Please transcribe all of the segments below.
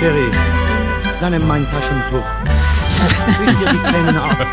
Chérie, dann nimm mein Taschentuch. Wisch dir die Tränen ab.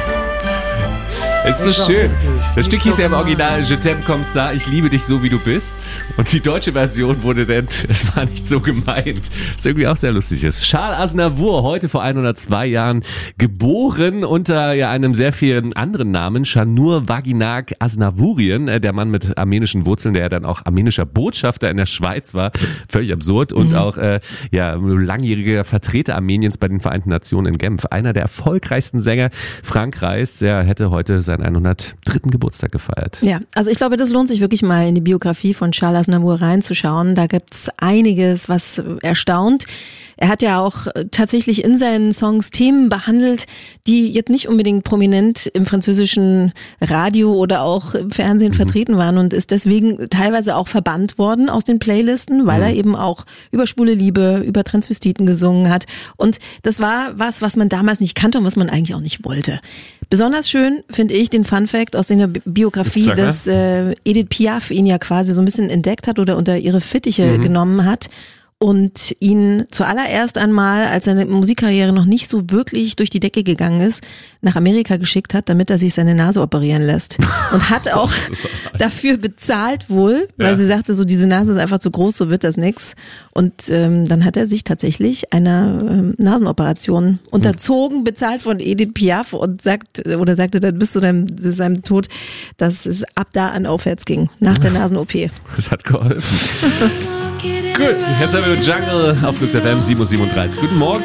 Es ist so schön. Das Stück hieß ja im Original Je t'aime comme ça, ich liebe dich so wie du bist. Und die deutsche Version wurde dann, es war nicht so gemeint. Was irgendwie auch sehr lustig ist. Charles Aznavour, heute vor 102 Jahren geboren unter einem sehr vielen anderen Namen. Şanur Vaginak Aznavourian, der Mann mit armenischen Wurzeln, der dann auch armenischer Botschafter in der Schweiz war. Völlig absurd. Und auch langjähriger Vertreter Armeniens bei den Vereinten Nationen in Genf. Einer der erfolgreichsten Sänger Frankreichs. Der hätte heute seinen 103. Geburtstag gefeiert. Ja, also ich glaube, das lohnt sich wirklich mal in die Biografie von Charles Aznavour reinzuschauen. Da gibt's einiges, was erstaunt. Er hat ja auch tatsächlich in seinen Songs Themen behandelt, die jetzt nicht unbedingt prominent im französischen Radio oder auch im Fernsehen vertreten waren und ist deswegen teilweise auch verbannt worden aus den Playlisten, weil er eben auch über schwule Liebe, über Transvestiten gesungen hat. Und das war was man damals nicht kannte und was man eigentlich auch nicht wollte. Besonders schön finde ich den Funfact aus der Biografie, dass Edith Piaf ihn ja quasi so ein bisschen entdeckt hat oder unter ihre Fittiche genommen hat. Und ihn zuallererst einmal, als seine Musikkarriere noch nicht so wirklich durch die Decke gegangen ist, nach Amerika geschickt hat, damit er sich seine Nase operieren lässt. Und hat auch dafür bezahlt wohl, weil sie sagte, so diese Nase ist einfach zu groß, so wird das nix. Und dann hat er sich tatsächlich einer Nasenoperation unterzogen, bezahlt von Edith Piaf und sagte dann bis zu seinem Tod, dass es ab da an aufwärts ging, nach der Nasen-OP. Das hat geholfen. Gut, jetzt haben wir Jungle auf Flux FM 7:37. Guten Morgen.